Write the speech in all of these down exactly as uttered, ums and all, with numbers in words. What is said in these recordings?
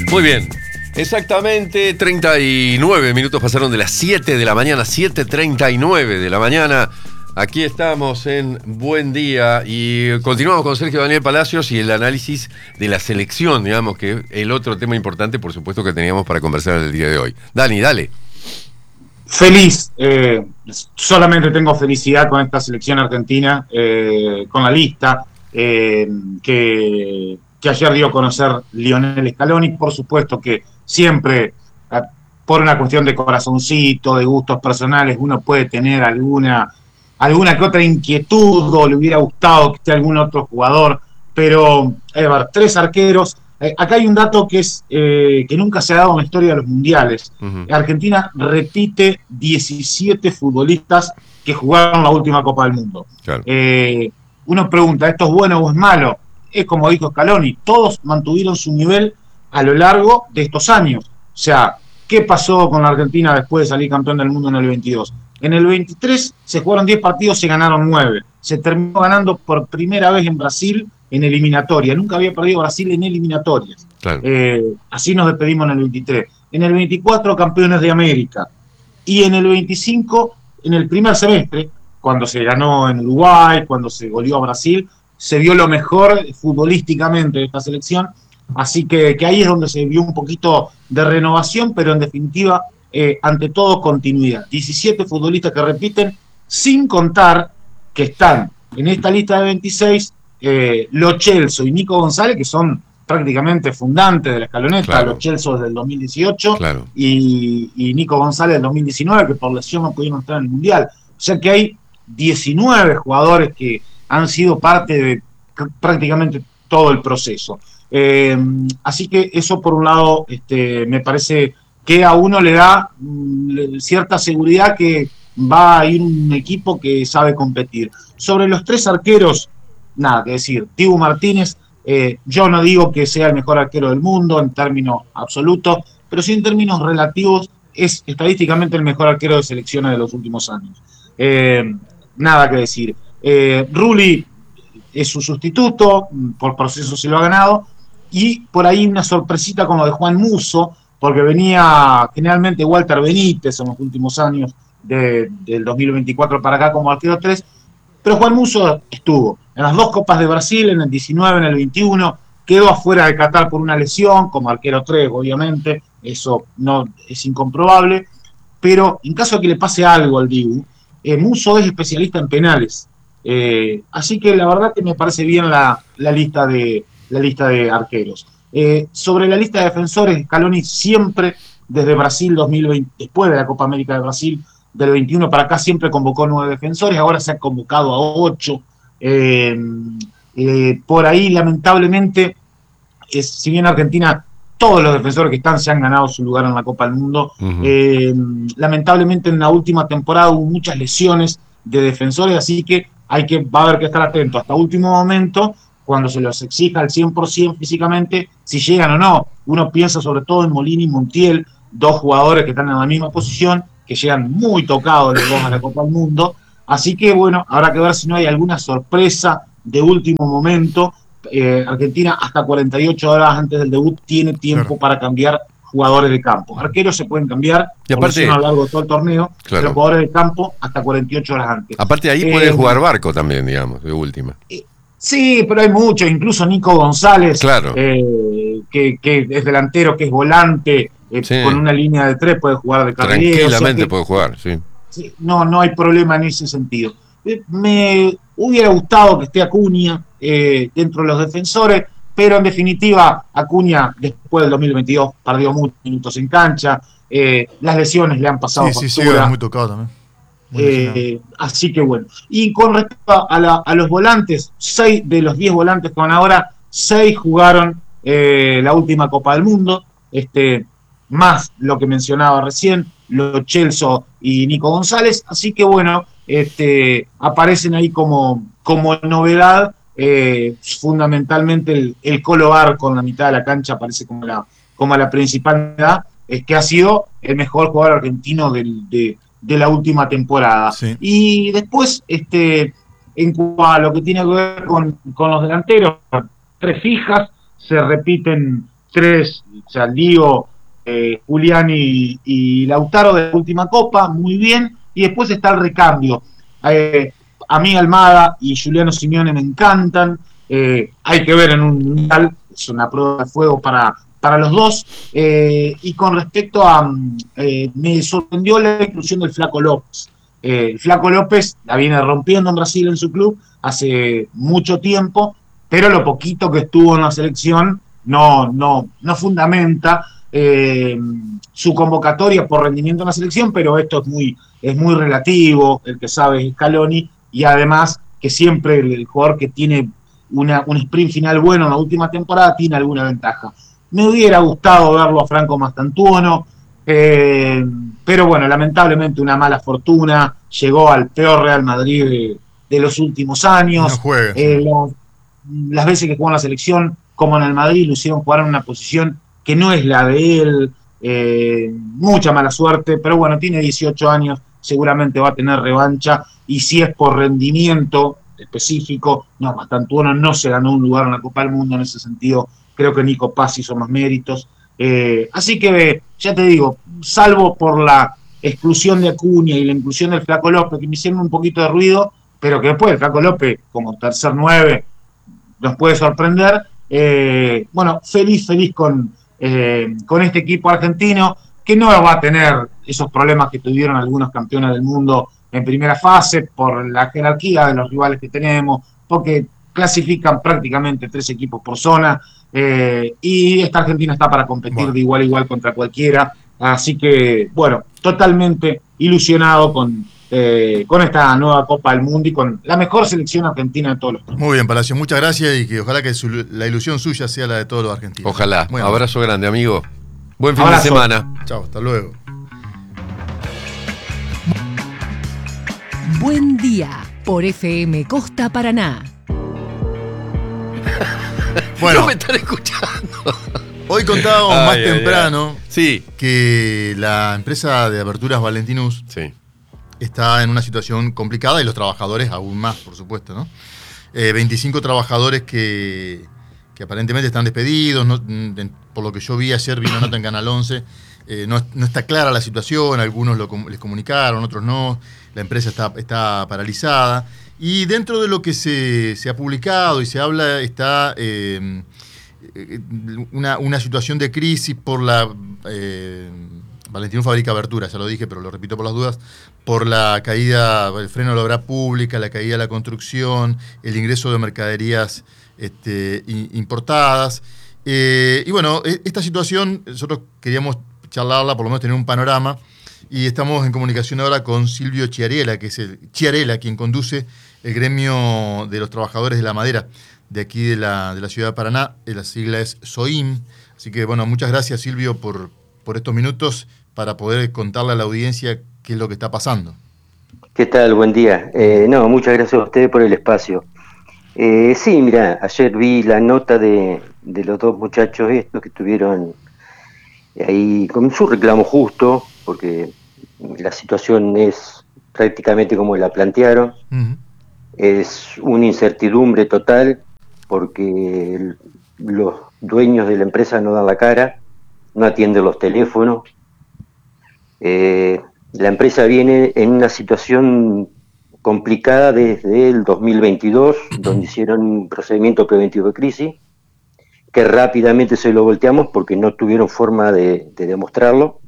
Muy bien. Exactamente, treinta y nueve minutos pasaron de las siete de la mañana, siete treinta y nueve de la mañana. Aquí estamos en Buen Día y continuamos con Sergio Daniel Palacios y el análisis de la selección, digamos, que es el otro tema importante, por supuesto, que teníamos para conversar en el día de hoy. Dani, dale. Feliz, eh, solamente tengo felicidad con esta selección argentina, eh, con la lista eh, que, que ayer dio a conocer Lionel Scaloni. Por supuesto que siempre, por una cuestión de corazoncito, de gustos personales, uno puede tener alguna, alguna que otra inquietud o le hubiera gustado que esté algún otro jugador, pero a ver, tres arqueros. Eh, acá hay un dato que es eh, que nunca se ha dado en la historia de los mundiales. Uh-huh. Argentina repite diecisiete futbolistas que jugaron la última Copa del Mundo. Claro. Eh, uno pregunta, ¿esto es bueno o es malo? Es como dijo Scaloni, todos mantuvieron su nivel a lo largo de estos años. O sea, ¿qué pasó con la Argentina después de salir campeón del mundo en el veintidós? En el veintitrés se jugaron diez partidos, se ganaron nueve. Se terminó ganando por primera vez en Brasil en eliminatoria. Nunca había perdido Brasil en eliminatorias. Claro. Eh, así nos despedimos en el veintitrés. En el veinticuatro, campeones de América. Y en el veinticinco, en el primer semestre, cuando se ganó en Uruguay, cuando se goleó a Brasil, se vio lo mejor futbolísticamente de esta selección. Así que, que ahí es donde se vio un poquito de renovación, pero en definitiva, eh, ante todo, continuidad. diecisiete futbolistas que repiten, sin contar que están en esta lista de veintiséis Eh, Lo Celso y Nico González, que son prácticamente fundantes de la escaloneta. Claro. Lo Celso desde el dos mil dieciocho, claro. y, y Nico González del dos mil diecinueve, que por lesión no pudieron estar en el Mundial. O sea que hay diecinueve jugadores que han sido parte de prácticamente todo el proceso. Eh, así que eso, por un lado, este, me parece que a uno le da mm, cierta seguridad que va a ir un equipo que sabe competir. Sobre los tres arqueros, nada que decir. Dibu Martínez, eh, yo no digo que sea el mejor arquero del mundo en términos absolutos, pero sí en términos relativos es estadísticamente el mejor arquero de selecciones de los últimos años. Eh, nada que decir. Eh, Rulli es su sustituto, por proceso se lo ha ganado, y por ahí una sorpresita con lo de Juan Musso, porque venía generalmente Walter Benítez en los últimos años de, del dos mil veinticuatro para acá como arquero tres, pero Juan Musso estuvo en las dos Copas de Brasil, en el diecinueve, en el veintiuno, quedó afuera de Qatar por una lesión, como arquero tres, obviamente, eso no es incomprobable, pero en caso de que le pase algo al Dibu, eh, Musso es especialista en penales, eh, así que la verdad que me parece bien la, la, lista, de, la lista de arqueros. Eh, sobre la lista de defensores, Scaloni siempre, desde Brasil dos mil veinte, después de la Copa América de Brasil, del veintiuno para acá, siempre convocó nueve defensores, ahora se ha convocado a ocho. Eh, eh, por ahí, lamentablemente, es, si bien Argentina, todos los defensores que están se han ganado su lugar en la Copa del Mundo, uh-huh. eh, lamentablemente en la última temporada hubo muchas lesiones de defensores, así que hay que, va a haber que estar atento hasta último momento, cuando se los exija al cien por ciento físicamente, si llegan o no. Uno piensa sobre todo en Molina y Montiel, dos jugadores que están en la misma posición, que llegan muy tocados los dos a la Copa del Mundo. Así que, bueno, habrá que ver si no hay alguna sorpresa de último momento. Eh, Argentina, hasta cuarenta y ocho horas antes del debut, tiene tiempo claro. para cambiar jugadores de campo. Arqueros se pueden cambiar y aparte, a lo largo de todo el torneo, claro. pero jugadores de campo hasta cuarenta y ocho horas antes. Aparte, ahí eh, puede jugar Barco también, digamos, de última. Eh, sí, pero hay muchos, incluso Nico González, claro. eh, que, que es delantero, que es volante, eh, sí. con una línea de tres puede jugar de carrilero. Tranquilamente o sea que, puede jugar, sí. sí. No, no hay problema en ese sentido. Eh, me hubiera gustado que esté Acuña eh, dentro de los defensores, pero en definitiva Acuña después del dos mil veintidós perdió muchos minutos en cancha, eh, las lesiones le han pasado sí, factura. Sí, sí, muy tocado también. Eh, así que bueno. Y con respecto a, la, a los volantes, seis de los diez volantes que van ahora, seis jugaron eh, la última Copa del Mundo, este, más lo que mencionaba recién, Lo Celso y Nico González, así que bueno, este, aparecen ahí como, como novedad, eh, fundamentalmente el, el Colo Barco en la mitad de la cancha aparece como la, como la principal novedad, es que ha sido el mejor jugador argentino del, de de la última temporada. Sí. Y después, este, en cuanto a lo que tiene que ver con, con los delanteros, tres fijas, se repiten tres, o sea, Lío, eh, Julián y, y Lautaro de la última Copa, muy bien, y después está el recambio. Eh, a mí Almada y Juliano Simeone me encantan, eh, hay que ver en un mundial, es una prueba de fuego para, para los dos, eh, y con respecto a, eh, me sorprendió la inclusión del Flaco López. Eh, el Flaco López la viene rompiendo en Brasil en su club hace mucho tiempo, pero lo poquito que estuvo en la selección no, no, no fundamenta eh, su convocatoria por rendimiento en la selección, pero esto es muy, es muy relativo, el que sabe es Scaloni, y además que siempre el, el jugador que tiene una, un sprint final bueno en la última temporada tiene alguna ventaja. Me hubiera gustado verlo a Franco Mastantuono, eh, pero bueno, lamentablemente una mala fortuna, llegó al peor Real Madrid de, de los últimos años. No juega, eh, sí. la, las veces que jugó en la selección, como en el Madrid, lo hicieron jugar en una posición que no es la de él, eh, mucha mala suerte, pero bueno, tiene dieciocho años, seguramente va a tener revancha, y si es por rendimiento específico, no, Mastantuono no se ganó un lugar en la Copa del Mundo en ese sentido, creo que Nico Paz hizo más méritos, eh, así que ya te digo, salvo por la exclusión de Acuña y la inclusión del Flaco López, que me hicieron un poquito de ruido, pero que después el Flaco López, como tercer nueve, nos puede sorprender. Eh, bueno, feliz, feliz con, eh, con este equipo argentino, que no va a tener esos problemas que tuvieron algunos campeones del mundo en primera fase, por la jerarquía de los rivales que tenemos, porque clasifican prácticamente tres equipos por zona, eh, y esta Argentina está para competir Bueno. de igual a igual contra cualquiera, así que, bueno, totalmente ilusionado con, eh, con esta nueva Copa del Mundo y con la mejor selección argentina de todos los tiempos. Muy bien, Palacio, muchas gracias y que ojalá que su, la ilusión suya sea la de todos los argentinos. Ojalá. Muy Abrazo grande, amigo. Buen fin Abrazo. de semana. Chao, hasta luego. Buen día por F M Costa Paraná. Bueno, No me están escuchando. hoy contábamos Ay, más ay, temprano ay. Sí. que la empresa de aperturas Valentinus Sí. está en una situación complicada y los trabajadores aún más, por supuesto, ¿no? Eh, veinticinco trabajadores que, que aparentemente están despedidos, no, de, por lo que yo vi ayer, vi una nota en Canal once, eh, no, no está clara la situación, algunos lo, les comunicaron, otros no, la empresa está, está paralizada, y dentro de lo que se, se ha publicado y se habla está eh, una, una situación de crisis por la... Eh, Valentinus fabrica aberturas, ya lo dije, pero lo repito por las dudas, por la caída, el freno de la obra pública, la caída de la construcción, el ingreso de mercaderías este, importadas. Eh, y bueno, esta situación nosotros queríamos charlarla, por lo menos tener un panorama, y estamos en comunicación ahora con Silvio Chiarella, que es el Chiarella, quien conduce el gremio de los trabajadores de la madera de aquí de la, de la ciudad de Paraná, la sigla es SOIM. Así que bueno, muchas gracias, Silvio, por, por estos minutos para poder contarle a la audiencia qué es lo que está pasando. ¿Qué tal? Buen día. Eh, no, muchas gracias a ustedes por el espacio. Eh, sí, mira, ayer vi la nota de, de los dos muchachos estos que estuvieron ahí con su reclamo justo, porque la situación es prácticamente como la plantearon. Uh-huh. Es una incertidumbre total porque el, los dueños de la empresa no dan la cara, no atienden los teléfonos. Eh, la empresa viene en una situación complicada desde el dos mil veintidós, donde hicieron un procedimiento preventivo de crisis, que rápidamente se lo volteamos porque no tuvieron forma de, de demostrarlo.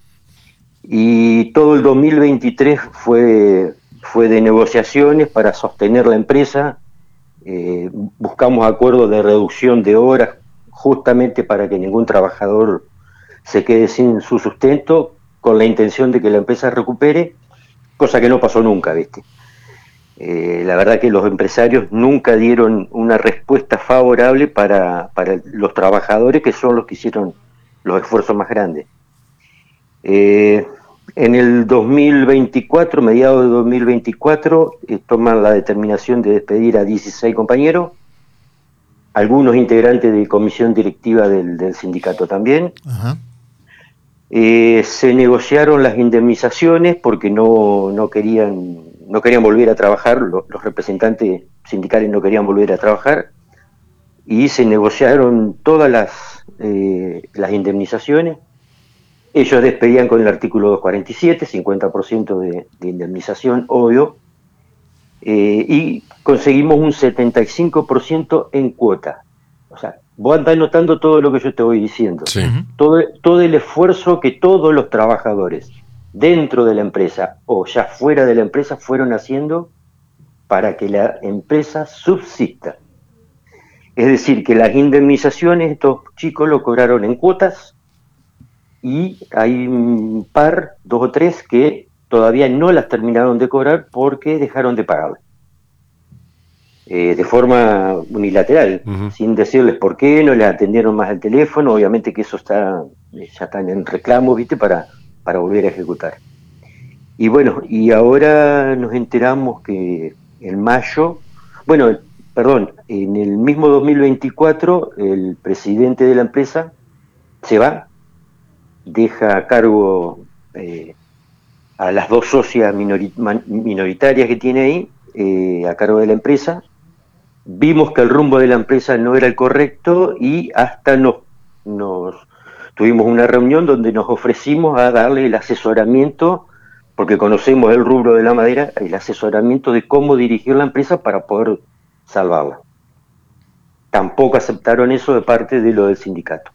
Y todo el dos mil veintitrés fue, fue de negociaciones para sostener la empresa. Eh, buscamos acuerdos de reducción de horas justamente para que ningún trabajador se quede sin su sustento, con la intención de que la empresa recupere, cosa que no pasó nunca, ¿viste? Eh, la verdad que los empresarios nunca dieron una respuesta favorable para, para los trabajadores, que son los que hicieron los esfuerzos más grandes. Eh, en el dos mil veinticuatro, mediados de dos mil veinticuatro, eh, toman la determinación de despedir a dieciséis compañeros, algunos integrantes de comisión directiva del, del sindicato también. Ajá. Eh, se negociaron las indemnizaciones porque no, no querían no querían volver a trabajar, los, los representantes sindicales no querían volver a trabajar, y se negociaron todas las eh, las indemnizaciones. Ellos despedían con el artículo doscientos cuarenta y siete, cincuenta por ciento de, de indemnización, obvio, eh, y conseguimos un setenta y cinco por ciento en cuota. O sea, vos andás notando todo lo que yo te voy diciendo. Sí. Todo, todo el esfuerzo que todos los trabajadores dentro de la empresa o ya fuera de la empresa fueron haciendo para que la empresa subsista. Es decir, que las indemnizaciones estos chicos lo cobraron en cuotas y hay un par, dos o tres, que todavía no las terminaron de cobrar porque dejaron de pagar. Eh, de forma unilateral, uh-huh. sin decirles por qué, no les atendieron más el teléfono, obviamente que eso está, ya están en reclamo, ¿viste? Para, para volver a ejecutar. Y bueno, y ahora nos enteramos que en mayo, bueno, perdón, en el mismo dos mil veinticuatro, el presidente de la empresa se va, deja a cargo eh, a las dos socias minori- minoritarias que tiene ahí, eh, a cargo de la empresa. Vimos que el rumbo de la empresa no era el correcto y hasta nos, nos tuvimos una reunión donde nos ofrecimos a darle el asesoramiento, porque conocemos el rubro de la madera, el asesoramiento de cómo dirigir la empresa para poder salvarla. Tampoco aceptaron eso de parte de lo del sindicato.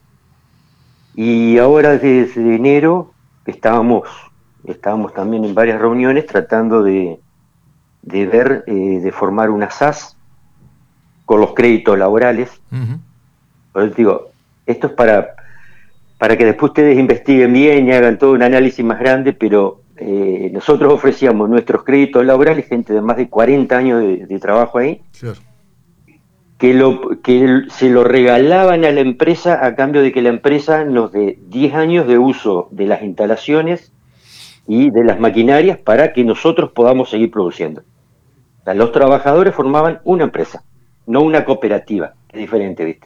Y ahora desde enero estábamos, estábamos también en varias reuniones tratando de, de ver, eh, de formar una S A S con los créditos laborales. Uh-huh. Por eso digo, esto es para, para que después ustedes investiguen bien y hagan todo un análisis más grande, pero eh, nosotros ofrecíamos nuestros créditos laborales, gente de más de cuarenta años de, de trabajo ahí, sure. que, lo, que se lo regalaban a la empresa a cambio de que la empresa nos dé diez años de uso de las instalaciones y de las maquinarias para que nosotros podamos seguir produciendo. O sea, los trabajadores formaban una empresa, no una cooperativa, es diferente, ¿viste?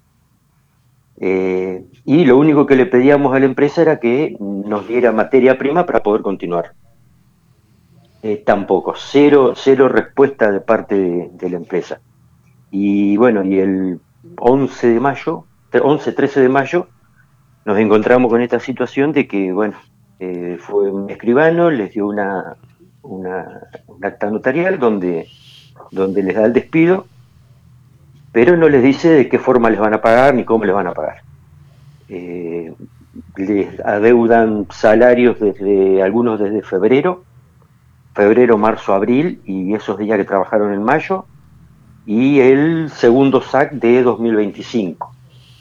Eh, y lo único que le pedíamos a la empresa era que nos diera materia prima para poder continuar. Eh, tampoco, cero, cero respuesta de parte de, de la empresa. Y bueno, y el once de mayo, once, trece de mayo, nos encontramos con esta situación de que, bueno, eh, fue un escribano, les dio una, una, un acta notarial donde, donde les da el despido, pero no les dice de qué forma les van a pagar ni cómo les van a pagar. Eh, les adeudan salarios desde algunos desde febrero, febrero, marzo, abril, y esos días que trabajaron en mayo, y el segundo S A C de dos mil veinticinco.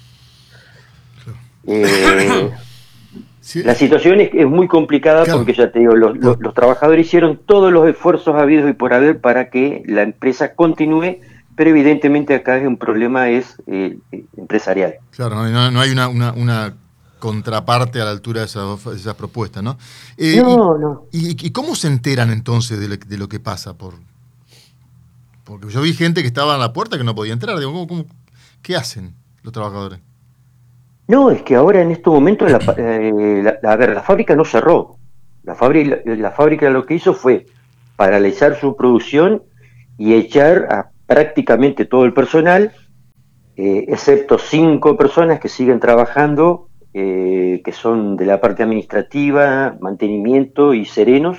Eh, sí. La situación es, es muy complicada, claro. Porque ya te digo, los, los, los trabajadores hicieron todos los esfuerzos habidos y por haber para que la empresa continúe, pero evidentemente acá es un problema es eh, empresarial. Claro, no, no hay una, una, una contraparte a la altura de esas, de esas propuestas, ¿no? Eh, no, y, no. Y, ¿Y cómo se enteran entonces de lo, de lo que pasa? Por, porque yo vi gente que estaba en la puerta que no podía entrar. Digo, ¿cómo, cómo, ¿qué hacen los trabajadores? No, es que ahora en estos momentos, la, eh, la, la, a ver, la fábrica no cerró. La fábrica, la, la fábrica lo que hizo fue paralizar su producción y echar a prácticamente todo el personal, eh, excepto cinco personas que siguen trabajando, eh, que son de la parte administrativa, mantenimiento y serenos,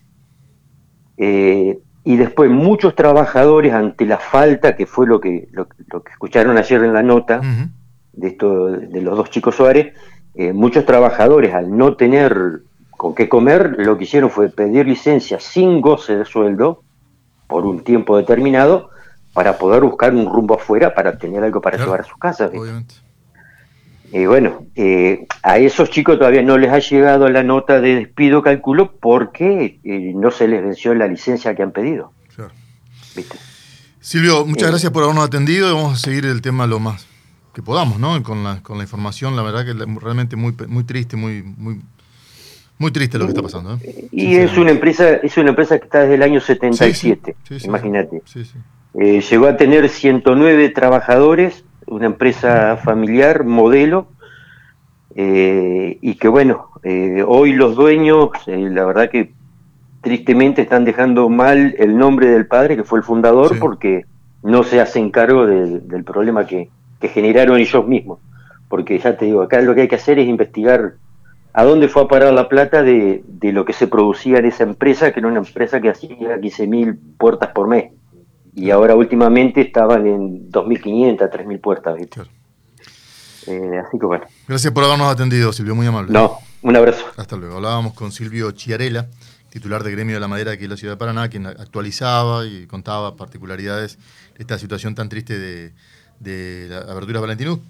eh, y después muchos trabajadores ante la falta, que fue lo que, lo, lo que escucharon ayer en la nota, uh-huh. de, esto, de los dos chicos Suárez, eh, muchos trabajadores al no tener con qué comer, lo que hicieron fue pedir licencia sin goce de sueldo, por un tiempo determinado, para poder buscar un rumbo afuera para tener algo para claro, llevar a sus casas. Obviamente. Y bueno, eh, a esos chicos todavía no les ha llegado la nota de despido, calculo, porque eh, no se les venció la licencia que han pedido. Claro. ¿Viste? Silvio, muchas eh, gracias por habernos atendido y vamos a seguir el tema lo más que podamos, ¿no? Con la, con la información, la verdad que realmente muy, muy triste, muy, muy, muy triste lo que está pasando. ¿eh? Y es una empresa, es una empresa que está desde el año setenta y siete, sí, sí, sí, imagínate. Sí, sí. Eh, llegó a tener ciento nueve trabajadores, una empresa familiar, modelo, eh, y que bueno, eh, hoy los dueños, eh, la verdad que tristemente están dejando mal el nombre del padre, que fue el fundador, sí. porque no se hacen cargo de, del problema que, que generaron ellos mismos. porque ya te digo, acá lo que hay que hacer es investigar a dónde fue a parar la plata de, de lo que se producía en esa empresa, que era una empresa que hacía quince mil puertas por mes. Y ahora últimamente estaban en dos mil quinientas, tres mil puertas, ¿viste? Claro. Eh, así que bueno. Gracias por habernos atendido, Silvio, muy amable. No, un abrazo. Hasta luego. Hablábamos con Silvio Chiarella, titular de Gremio de la Madera aquí en la ciudad de Paraná, quien actualizaba y contaba particularidades de esta situación tan triste de, de la Aberturas Valentinus.